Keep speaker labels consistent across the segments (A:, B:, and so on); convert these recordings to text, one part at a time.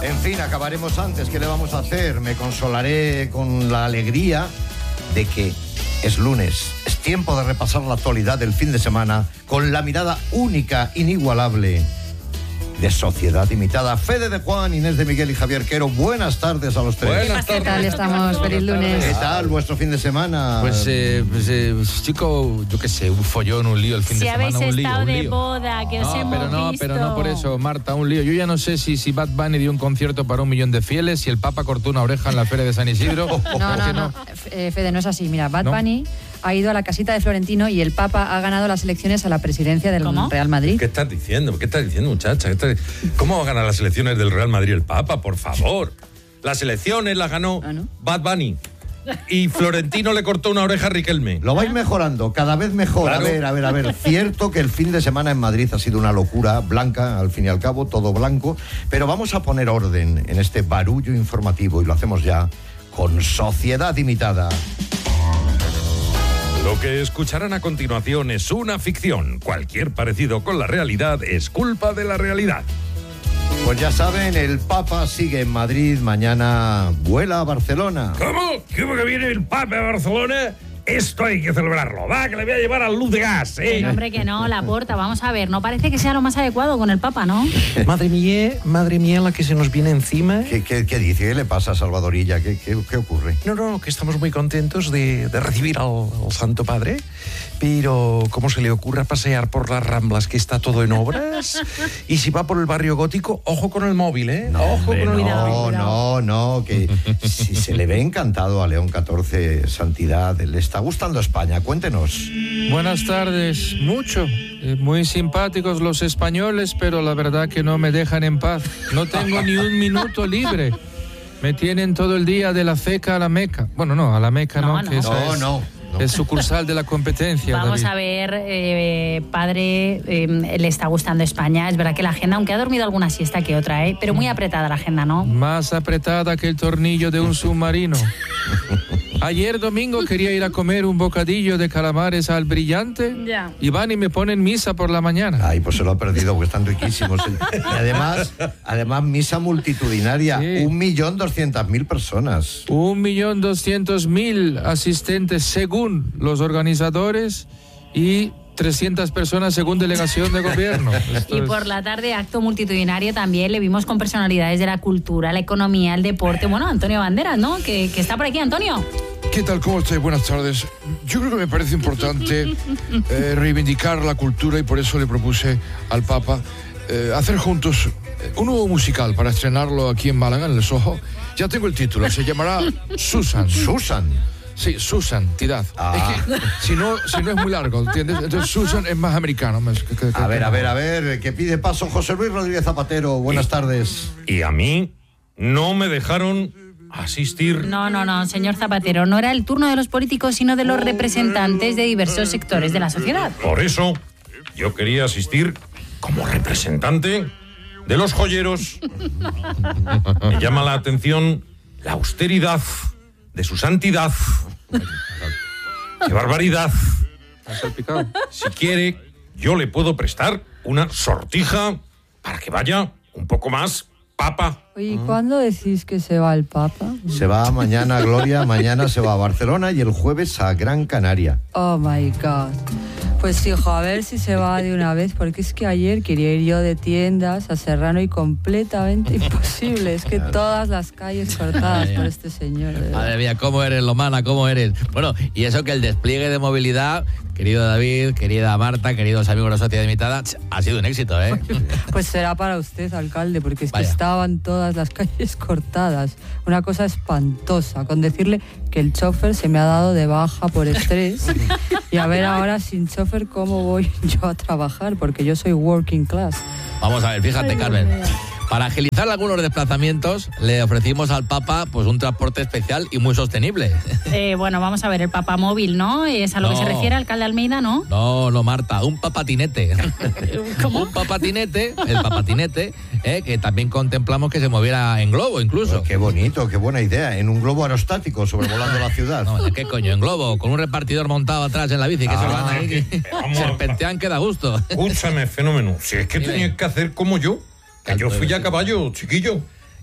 A: En fin, acabaremos antes. ¿Qué le vamos a hacer? Me consolaré con la alegría de que es lunes. Es tiempo de repasar la actualidad del fin de semana con la mirada única, inigualable de Sociedad Imitada. Fede de Juan, Inés de Miguel y Javier Quero. Buenas tardes a los tres.
B: Buenas tardes.
C: ¿Qué tal estamos? Feliz lunes.
A: ¿Qué tal vuestro fin de semana?
B: Pues chico, yo qué sé, un follón, un lío el fin de semana, un lío.
D: Si habéis estado de boda, que os hemos visto.
B: Pero no por eso, Marta, un lío. Yo ya no sé si Bad Bunny dio un concierto para 1 millón de fieles, si el Papa cortó una oreja en la feria de San Isidro.
C: No. Fede, no es así. Mira, Bad Bunny ha ido a la casita de Florentino y el Papa ha ganado las elecciones a la presidencia del Real Madrid.
E: ¿Qué estás diciendo? Muchacha? ¿Cómo va a ganar las elecciones del Real Madrid el Papa? Por favor. Las elecciones las ganó Bad Bunny. Y Florentino le cortó una oreja a Riquelme.
A: Lo vais mejorando, cada vez mejor.
E: Claro.
A: A ver. Cierto que el fin de semana en Madrid ha sido una locura blanca, al fin y al cabo, todo blanco. Pero vamos a poner orden en este barullo informativo y lo hacemos ya con Sociedad Imitada.
E: Lo que escucharán a continuación es una ficción. Cualquier parecido con la realidad es culpa de la realidad.
A: Pues ya saben, el Papa sigue en Madrid, mañana vuela a Barcelona.
E: ¿Cómo? ¿Cómo que viene el Papa a Barcelona? Esto hay que celebrarlo. Va, que le voy a llevar a luz de gas, ¿eh?
D: No, hombre, que no, Laporta, vamos a ver. No parece que sea lo más adecuado con el Papa, ¿no?
F: Madre mía, la que se nos viene encima.
A: ¿Qué dice? ¿Qué le pasa a Salvadorilla? ¿Qué ocurre?
F: No, que estamos muy contentos de recibir al Santo Padre, pero ¿cómo se le ocurra pasear por las Ramblas, que está todo en obras? Y si va por el barrio gótico, ojo con el móvil, ¿eh? Ojo con el móvil.
A: No, que si se le ve encantado a León XIV, Santidad, le está gustando España, cuéntenos.
B: Buenas tardes, mucho. Muy simpáticos los españoles, pero la verdad que no me dejan en paz. No tengo ni un minuto libre. Me tienen todo el día de la Ceca a la Meca. Bueno, no, a la Meca no. Que esa es sucursal de la competencia.
D: Vamos
B: David.
D: a ver, padre, le está gustando España. Es verdad que la agenda, aunque ha dormido alguna siesta que otra, pero muy apretada la agenda, ¿no?
B: Más apretada que el tornillo de un submarino. Ayer domingo quería ir a comer un bocadillo de calamares al Brillante y van y me ponen misa por la mañana.
A: Ay, pues se lo ha perdido porque están riquísimos. Y además misa multitudinaria, sí. 1.200.000 personas.
B: 1.200.000 asistentes según los organizadores y 300 personas según delegación de gobierno.
D: Y por la tarde, acto multitudinario también. Le vimos con personalidades de la cultura, la economía, el deporte. Bueno, Antonio Banderas, ¿no? Que está por aquí, Antonio.
G: ¿Qué tal? ¿Cómo estáis? Buenas tardes. Yo creo que me parece importante reivindicar la cultura y por eso le propuse al Papa hacer juntos un nuevo musical para estrenarlo aquí en Málaga, en el Soho. Ya tengo el título, se llamará Susan.
A: ¿Susan?
G: Sí, Susan, Tidad. Es que si no es muy largo, ¿entiendes? Entonces Susan es más americano.
A: A ver, que pide paso José Luis Rodríguez Zapatero. Buenas tardes.
E: Y a mí no me dejaron asistir.
D: No, señor Zapatero, no era el turno de los políticos, sino de los representantes de diversos sectores de la sociedad.
E: Por eso, yo quería asistir como representante de los joyeros. Me llama la atención la austeridad de su santidad. ¡Qué barbaridad! Si quiere, yo le puedo prestar una sortija para que vaya un poco más Papa.
H: Oye, ¿y cuándo decís que se va el Papa?
A: Se va mañana, Gloria, mañana se va a Barcelona y el jueves a Gran Canaria.
H: Oh, my God. Pues hijo, a ver si se va de una vez, porque es que ayer quería ir yo de tiendas a Serrano y completamente imposible. Es que todas las calles cortadas por este señor.
I: Madre mía, ¿cómo eres, Lomana? ¿Cómo eres? Bueno, y eso que el despliegue de movilidad, querido David, querida Marta, queridos amigos de la Sociedad Imitada, ha sido un éxito, ¿eh?
H: Pues será para usted, alcalde, porque es que
I: Vaya.
H: estaban todas las calles cortadas. Una cosa espantosa, con decirle que el chofer se me ha dado de baja por estrés. Y a ver ahora sin chofer cómo voy yo a trabajar, porque yo soy working class.
I: Vamos a ver, fíjate,
H: Ay,
I: Carmen.
H: Dios mío.
I: Para agilizar algunos desplazamientos, le ofrecimos al Papa pues un transporte especial y muy sostenible.
D: Bueno, vamos a ver, el papamóvil, ¿no? Es a lo que se refiere, alcalde Almeida, ¿no?
I: No, Marta, un papatinete.
D: ¿Cómo?
I: Un papatinete, el papatinete, que también contemplamos que se moviera en globo incluso.
A: Qué bonito, qué buena idea. En un globo aerostático sobrevolando la ciudad.
I: No, ¿de qué coño? En globo, con un repartidor montado atrás en la bici, que se van ahí, que serpentean que da gusto.
E: Escúchame, fenómeno. Si es que tenías que hacer como yo. Que yo fui a caballo, chiquillo.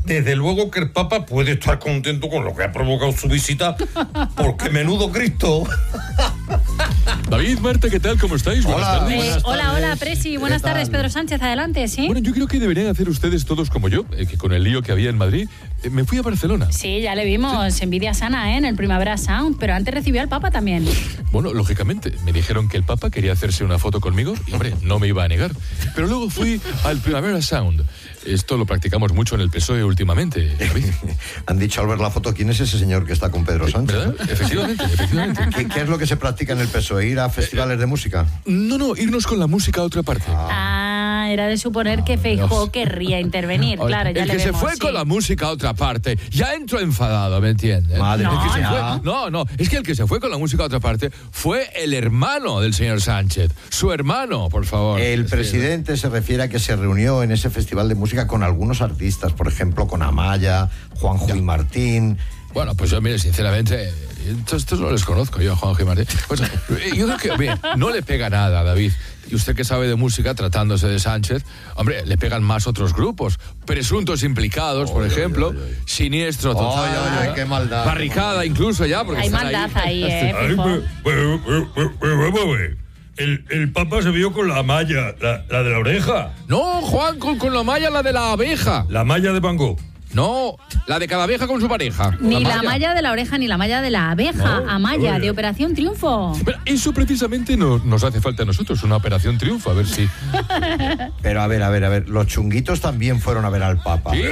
E: desde luego que el Papa puede estar contento con lo que ha provocado su visita, porque menudo Cristo.
G: David, Marta, ¿qué tal? ¿Cómo estáis? Buenas tardes.
D: Hola, Presi. Buenas tardes, Pedro Sánchez. Adelante, ¿sí?
G: Bueno, yo creo que deberían hacer ustedes todos como yo, que con el lío que había en Madrid, me fui a Barcelona.
D: Sí, ya le vimos. Envidia sana, en el Primavera Sound. Pero antes recibió al Papa también.
G: Bueno, lógicamente, me dijeron que el Papa quería hacerse una foto conmigo y, hombre, no me iba a negar. Pero luego fui al Primavera Sound. Esto lo practicamos mucho en el PSOE últimamente, David.
A: Han dicho al ver la foto, ¿quién es ese señor que está con Pedro Sánchez?
G: ¿Verdad? Efectivamente.
A: ¿Qué es lo que se practica en el PSOE? ¿Ir a festivales de música?
G: No, irnos con la música a otra parte.
D: Era de suponer que Feijóo querría intervenir, claro, ya
G: el
D: le
G: que
D: vemos,
G: se fue con la música a otra parte ya entró enfadado, ¿me entiendes?
A: Madre
G: mía. No, es que el que se fue con la música a otra parte fue el hermano del señor Sánchez, su hermano, por favor.
A: El presidente se refiere a que se reunió en ese festival de música con algunos artistas, por ejemplo, con Amaya, Juanjo y Martín.
G: Bueno, pues yo, mire, sinceramente, estos no les conozco yo, Juanjo y Martín. Pues, yo creo que, bien, no le pega nada, David. Y usted que sabe de música, tratándose de Sánchez, hombre, le pegan más otros grupos. Presuntos implicados, por ejemplo. Siniestro total.
A: Qué maldad.
G: Barricada incluso ya, porque
D: hay
G: están
D: maldad ahí,
E: Pero vamos a ver. El Papa se vio con la malla, la de la oreja.
G: No, Juan, con la malla, la de la abeja.
E: La malla de Van Gogh.
G: No, la de cada abeja con su pareja.
D: Ni la malla de la oreja ni la malla de la abeja. Amaya, de Operación Triunfo.
G: Pero eso precisamente nos hace falta a nosotros, una Operación Triunfo, a ver si...
A: Pero a ver, los chunguitos también fueron a ver al Papa.
E: Sí.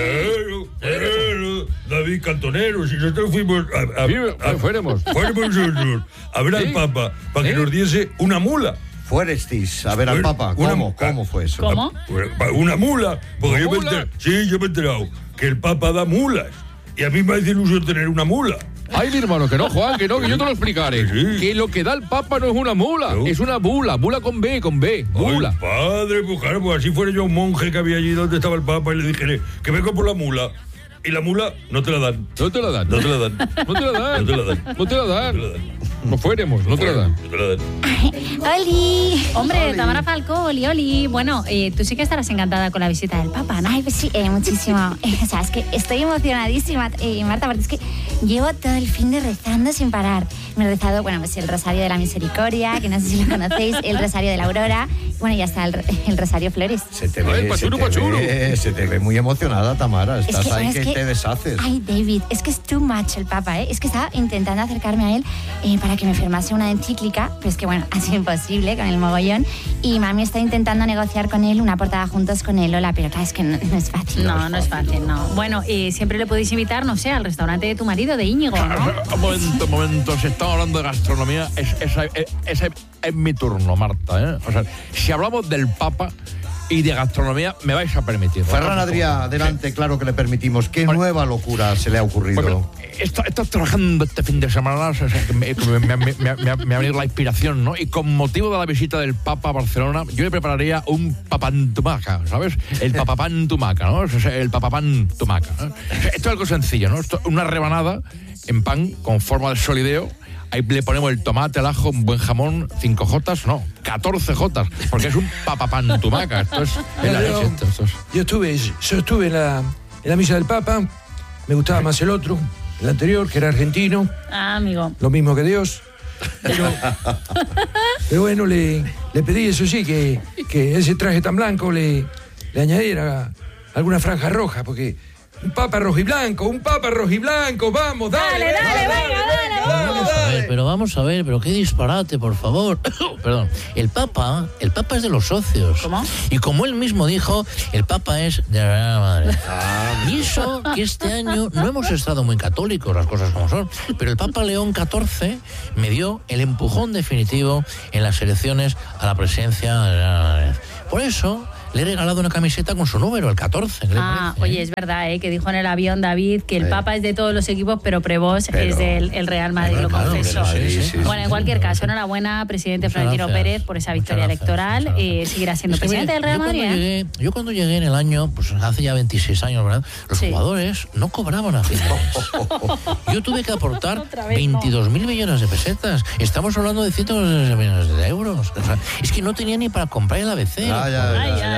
E: David Cantonero, si nosotros fuimos
G: fuéramos
E: nosotros a ver al Papa para que nos diese una mula.
A: Fuerestis a ver al Papa. ¿Cómo fue eso?
D: ¿Cómo?
E: Una mula. Porque yo me he enterado que el Papa da mulas. Y a mí me hace ilusión tener una mula.
G: Ay, mi hermano, que no, Juan, que yo te lo explicaré.
E: Sí.
G: Que lo que da el Papa no es una mula, es una bula con B, bula.
E: Ay, padre, pues claro, pues así fuera yo un monje que había allí donde estaba el Papa y le dijera que vengo por la mula. Y la mula no te la dan.
G: No te la dan.
E: No te la dan.
G: No te la dan.
E: No te la dan.
G: No te la dan. No fuéramos, no te la dan.
E: No te la dan.
D: ¡Oli! Hombre, Tamara Falcó, oli. Bueno, tú sí que estarás encantada con la visita del Papa, ¿no?
J: Ay, pues sí, muchísimo. O sea, es que estoy emocionadísima, Marta, porque es que llevo todo el fin de rezando sin parar. Me he rezado, bueno, pues el Rosario de la Misericordia, que no sé si lo conocéis, el Rosario de la Aurora, bueno, y hasta el Rosario Flores.
A: Se te ve muy emocionada, Tamara. Estás ahí que te deshaces.
J: Ay, David, es que es too much el Papa, ¿eh? Es que estaba intentando acercarme a él para que me firmase una encíclica, pero es que, bueno, ha sido imposible con el mogollón. Y mami está intentando negociar con él una portada juntos con el Lola, pero claro, es que no es fácil.
D: No es fácil, no. Bueno, siempre le podéis invitar, no sé, al restaurante de tu marido, de Íñigo, ¿no?
I: Un momento, si estamos hablando de gastronomía, ese es mi turno, Marta, ¿eh? O sea, si hablamos del Papa y de gastronomía, me vais a permitir.
A: Ferran Adrià, adelante, claro que le permitimos. ¿Qué nueva locura se le ha ocurrido?
I: Bueno, estás trabajando este fin de semana, o sea, que me ha venido la inspiración, ¿no? Y con motivo de la visita del Papa a Barcelona, yo le prepararía un papantumaca, ¿sabes? El papapantumaca, ¿no? O sea, el papapantumaca, ¿no? Esto es algo sencillo, ¿no? Esto, una rebanada en pan con forma de solideo. Ahí le ponemos el tomate, el ajo, un buen jamón, 5 jotas, no, 14 jotas, porque es un papapantumaca. Esto es la leche.
K: Yo estuve en la misa del Papa, me gustaba más el otro, el anterior, que era argentino.
D: Ah, amigo.
K: Lo mismo que Dios. Pero bueno, le pedí, eso sí, que ese traje tan blanco le añadiera alguna franja roja, porque un papa rojo y blanco, vamos, dale,
I: Dale. Pero vamos a ver, pero qué disparate, por favor. Perdón, el Papa es de los socios.
D: ¿Cómo?
I: Y como él mismo dijo, el Papa es de la Real Madrid. Y eso que este año no hemos estado muy católicos, las cosas como son, pero el Papa León XIV me dio el empujón definitivo en las elecciones a la presidencia de la Real Madrid. Por eso le he regalado una camiseta con su número, el 14.
D: Oye, es verdad, que dijo en el avión David que el Papa es de todos los equipos, pero Prevost es del Real Madrid, lo confesó.
A: Sí.
D: Bueno, en cualquier caso, enhorabuena, presidente Florentino Pérez, por esa victoria electoral. Seguirá siendo presidente del Real Madrid.
I: Yo cuando llegué en el año, pues hace ya 26 años, ¿verdad? Los jugadores no cobraban a fin de mes. Yo tuve que aportar 22.000 millones de pesetas. Estamos hablando de cientos de millones de euros. O sea, es que no tenía ni para comprar el ABC.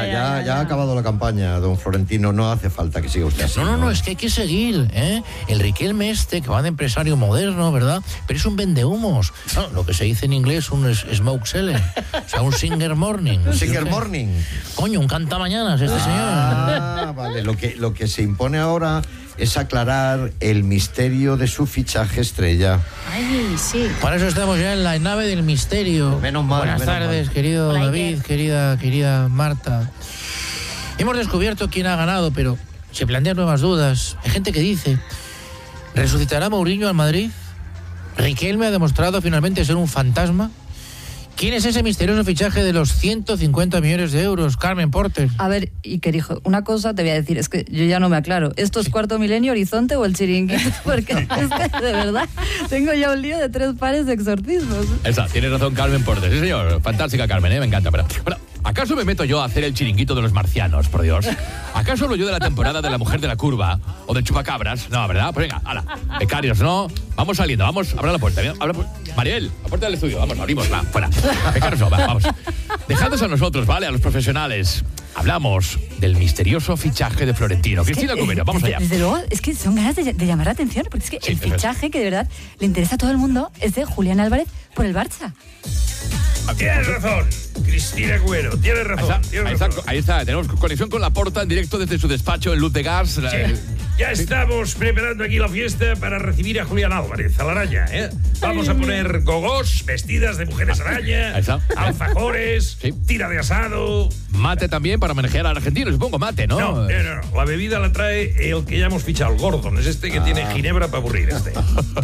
A: Ya ha acabado la campaña, don Florentino. No hace falta que siga usted así.
I: No, es que hay que seguir, ¿eh? El Riquelme que va de empresario moderno, ¿verdad? Pero es un vendehumos. No, lo que se dice en inglés, un smoke seller. O sea, un singer morning.
A: ¿Un singer morning?
I: Coño, un cantamañanas señor.
A: Vale. Lo que se impone ahora es aclarar el misterio de su fichaje estrella.
D: Ay, sí.
I: Para eso estamos ya en la nave del misterio.
A: Menos mal.
I: Buenas tardes, querido
D: Hola,
I: David, querida Marta. Hemos descubierto quién ha ganado, pero se plantean nuevas dudas. Hay gente que dice, ¿resucitará Mourinho al Madrid? ¿Riquelme ha demostrado finalmente ser un fantasma? ¿Quién es ese misterioso fichaje de los 150 millones de euros, Carmen Porter?
C: A ver, Iker, hijo, una cosa te voy a decir, es que yo ya no me aclaro. ¿Esto es Cuarto Milenio, Horizonte o el Chiringuito? Porque es que, de verdad, tengo ya un lío de 3 pares de exorcismos.
I: Esa, tiene razón Carmen Porter. Sí, señor, fantástica Carmen, me encanta. Pero, bueno, ¿acaso me meto yo a hacer el Chiringuito de los marcianos, por Dios? ¿Acaso hablo yo de la temporada de La Mujer de la Curva? ¿O de Chupacabras? No, ¿verdad? Pues venga, hala, becarios, ¿no? Vamos saliendo, vamos, abra la puerta. Mariel, la puerta del estudio, vamos, abrimosla, fuera. Becarios no, vamos. Dejadnos a nosotros, ¿vale? A los profesionales. Hablamos del misterioso fichaje de Florentino. Cristina Cubero, vamos allá.
C: Desde luego, es que son ganas de llamar la atención, porque es que el fichaje que de verdad le interesa a todo el mundo es de Julián Álvarez por el Barça.
L: Tienes razón, Cristina Cubero, tienes razón.
I: Ahí está, tenemos conexión con Laporta en directo desde su despacho en Luz de Gas.
L: Ya estamos preparando aquí la fiesta para recibir a Julián Álvarez, a la araña, ¿eh? Vamos a poner gogós, vestidas de mujeres araña, alfajores, tira de asado.
I: Mate también para homenajear al argentino, supongo, mate, ¿no?
L: No. La bebida la trae el que ya hemos fichado, el Gordon, es este que tiene ginebra para aburrir, este.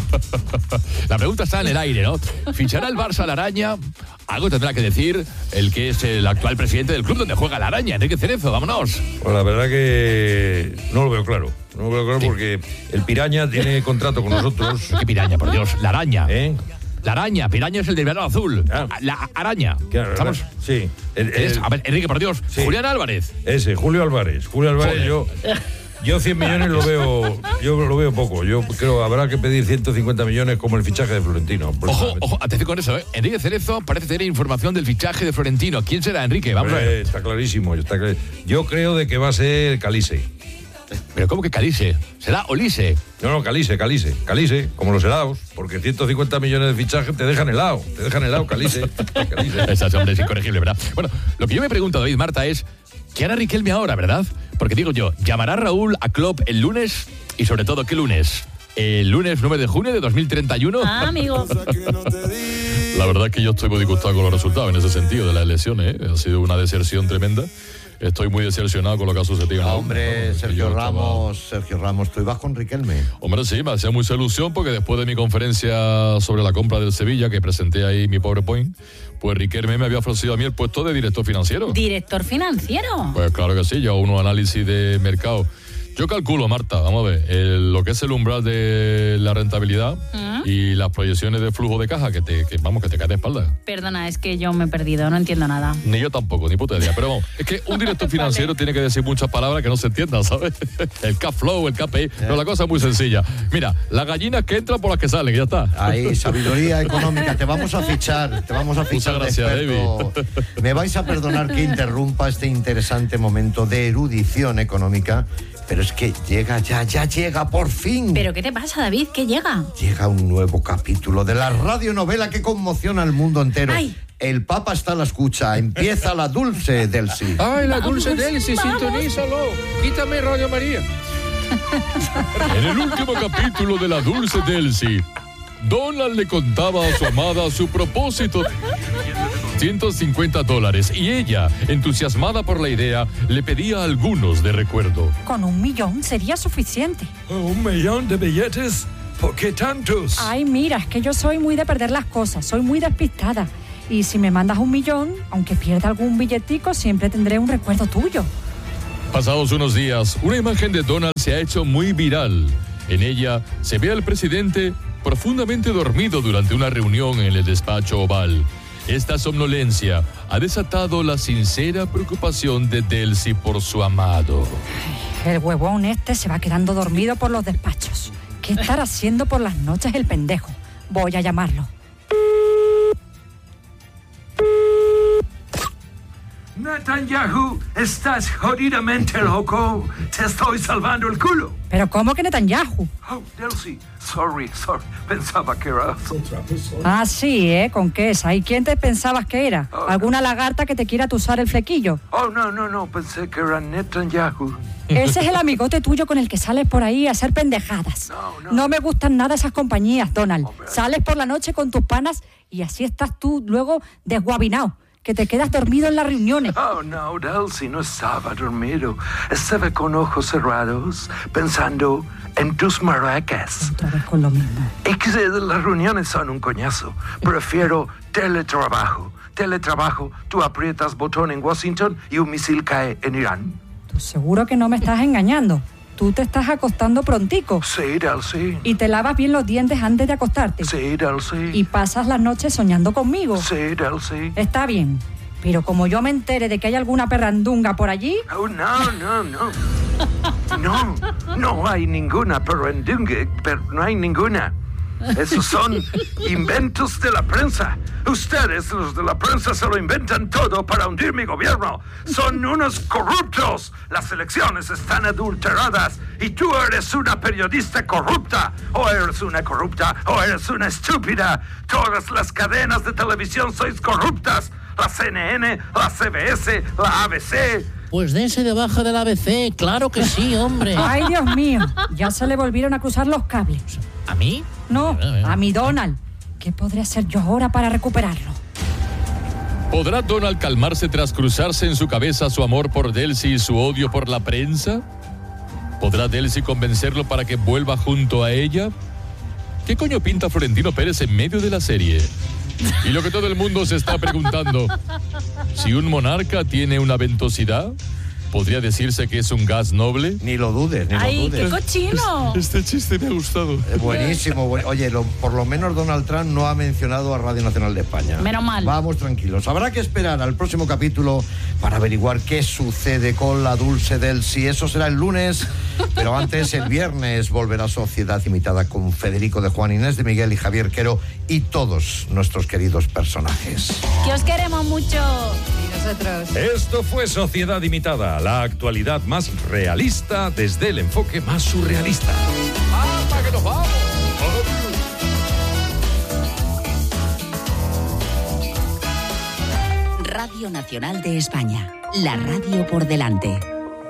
I: La pregunta está en el aire, ¿no? ¿Fichará el Barça a la araña? Algo tendrá que decir el que es el actual presidente del club donde juega la araña, Enrique Cerezo, vámonos.
E: Pues la verdad que no lo veo claro. No lo veo claro porque el Piraña tiene contrato con nosotros.
I: ¿Qué Piraña, por Dios? La araña. La araña, Piraña es el del verano azul. La araña.
E: Claro,
I: ¿estamos?
E: Sí.
I: A ver, Enrique, por Dios. Sí. Julián Álvarez.
E: Ese, Julio Álvarez. Yo 100 millones lo veo poco. Yo creo que habrá que pedir 150 millones como el fichaje de Florentino.
I: Ojo, atención con eso, ¿eh? Enrique Cerezo parece tener información del fichaje de Florentino. ¿Quién será, Enrique? Vamos a ver.
E: Está clarísimo. Yo creo de que va a ser Calise.
I: ¿Pero cómo que Calise? ¿Será Olise?
E: No, Calise, como los helados, porque 150 millones de fichaje te dejan helado, Calise.
I: Esa hombre es incorregible, ¿verdad? Bueno, lo que yo me pregunto, David, Marta, es ¿qué hará Riquelme ahora, verdad? Porque digo yo, ¿llamará Raúl a Klopp el lunes? Y sobre todo, ¿qué lunes? ¿El lunes 9 de junio de 2031?
D: Amigo.
M: La verdad es que yo estoy muy disgustado con los resultados en ese sentido de las elecciones, ¿eh? Ha sido una deserción tremenda. Estoy muy decepcionado con lo que ha sucedido.
A: Hombre, Sergio Ramos, ¿tú ibas con Riquelme?
M: Hombre, sí, me hacía mucha ilusión porque después de mi conferencia sobre la compra del Sevilla, que presenté ahí mi PowerPoint, pues Riquelme me había ofrecido a mí el puesto de director financiero.
D: ¿Director financiero?
M: Pues claro que sí, yo hago unos análisis de mercado. Yo calculo, Marta, vamos a ver, lo que es el umbral de la rentabilidad y las proyecciones de flujo de caja que te cae de espalda.
D: Perdona, es que yo me he perdido, no entiendo nada.
M: Ni yo tampoco, ni puta idea. Pero vamos, es que un director financiero tiene que decir muchas palabras que no se entiendan, ¿sabes? El cash flow, el KPI, pero la cosa es muy sencilla. Mira, las gallinas que entran por las que salen, ya está.
A: Ahí, sabiduría económica, te vamos a fichar.
M: Muchas gracias, David.
A: Me vais a perdonar que interrumpa este interesante momento de erudición económica. Pero es que llega, ya llega, por fin.
D: ¿Pero qué te pasa, David? ¿Qué llega?
A: Llega un nuevo capítulo de la radionovela que conmociona al mundo entero.
D: ¡Ay!
A: El Papa está a la escucha. Empieza la Dulce Delcy.
B: ¡Ay, la Dulce Delcy! ¡Sintonízalo! ¡Quítame Radio María!
M: En el último capítulo de la Dulce Delcy, Donald le contaba a su amada su propósito. $150 y ella, entusiasmada por la idea, le pedía algunos de recuerdo.
N: Con $1 millón sería suficiente.
K: ¿1 millón de billetes? ¿Por qué tantos?
N: Ay, mira, es que yo soy muy de perder las cosas, soy muy despistada. Y si me mandas $1 millón, aunque pierda algún billetico, siempre tendré un recuerdo tuyo.
M: Pasados unos días, una imagen de Donald se ha hecho muy viral. En ella se ve al presidente profundamente dormido durante una reunión en el despacho oval. Esta somnolencia ha desatado la sincera preocupación de Delcy por su amado.
N: Ay, el huevón este se va quedando dormido por los despachos. ¿Qué estará haciendo por las noches el pendejo? Voy a llamarlo.
K: Netanyahu, estás jodidamente loco. Te estoy salvando el culo.
N: ¿Pero cómo que Netanyahu?
K: Oh, Delcy, sorry. Pensaba que era otra persona.
N: Ah, sí, ¿eh? ¿Con qué esa? ¿Y quién te pensabas que era? ¿Alguna lagarta que te quiera tusar el flequillo?
K: Oh, no, pensé que era Netanyahu.
N: Ese es el amigote tuyo con el que sales por ahí a hacer pendejadas. No me gustan nada esas compañías, Donald. Sales por la noche con tus panas y así estás tú luego desguabinado, que te quedas dormido en las reuniones.
K: Oh, no, Delcy, no estaba dormido. Estaba con ojos cerrados, pensando en tus maracas.
N: Otra vez con lo mismo.
K: Es que las reuniones son un coñazo. Prefiero teletrabajo. Tú aprietas botón en Washington y un misil cae en Irán.
N: ¿Tú seguro que no me estás engañando? Tú te estás acostando prontico.
K: Sí, Delcy.
N: Y te lavas bien los dientes antes de acostarte.
K: Sí, Delcy.
N: Y pasas las noches soñando conmigo.
K: Sí, Delcy.
N: Está bien. Pero como yo me entere de que hay alguna perrandunga por allí...
K: Oh, no. No hay ninguna perrandunga, no hay ninguna. Esos son inventos de la prensa. Ustedes, los de la prensa, se lo inventan todo para hundir mi gobierno. Son unos corruptos. Las elecciones están adulteradas y tú eres una periodista corrupta. O eres una corrupta o eres una estúpida. Todas las cadenas de televisión sois corruptas. La CNN, la CBS, la ABC...
O: Pues dense de baja del ABC, claro que sí, hombre.
N: Ay, Dios mío, ya se le volvieron a cruzar los cables.
O: ¿A mí?
N: No, a mi Donald. ¿Qué podré hacer yo ahora para recuperarlo?
M: ¿Podrá Donald calmarse tras cruzarse en su cabeza su amor por Delcy y su odio por la prensa? ¿Podrá Delcy convencerlo para que vuelva junto a ella? ¿Qué coño pinta Florentino Pérez en medio de la serie? Y lo que todo el mundo se está preguntando, si un monarca tiene una ventosidad, ¿podría decirse que es un gas noble?
A: Ni lo dudes,
D: ¡Ay, qué cochino!
M: Este chiste me ha gustado.
A: Buenísimo. Oye, por lo menos Donald Trump no ha mencionado a Radio Nacional de España.
D: Menos mal.
A: Vamos tranquilos. Habrá que esperar al próximo capítulo para averiguar qué sucede con la dulce Delcy. Eso será el lunes, pero antes, el viernes, volverá Sociedad Imitada con Federico de Juan, Inés de Miguel y Javier Quero y todos nuestros queridos personajes.
D: Que os queremos mucho.
C: Y nosotros.
E: Esto fue Sociedad Imitada, la actualidad más realista desde el enfoque más surrealista.
I: ¡Hasta que nos vamos!
P: Radio Nacional de España, la radio por delante.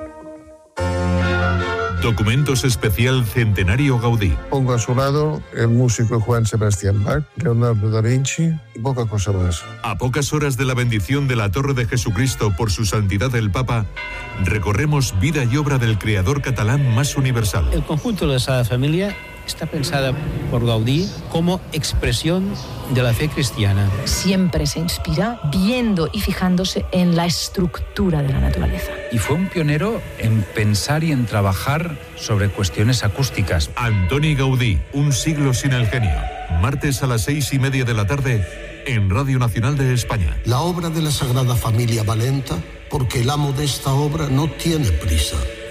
Q: Documentos especial Centenario Gaudí.
R: Pongo a su lado el músico Juan Sebastián Bach, Leonardo da Vinci y poca cosa más.
Q: A pocas horas de la bendición de la Torre de Jesucristo por su santidad el Papa, recorremos vida y obra del creador catalán más universal.
S: El conjunto de la Sagrada Familia está pensada por Gaudí como expresión de la fe cristiana.
T: Siempre se inspira viendo y fijándose en la estructura de la naturaleza.
U: Y fue un pionero en pensar y en trabajar sobre cuestiones acústicas.
Q: Antoni Gaudí, un siglo sin el genio. Martes a las 6:30 de la tarde en Radio Nacional de España.
V: La obra de la Sagrada Familia va lenta porque el amo de esta obra no tiene prisa.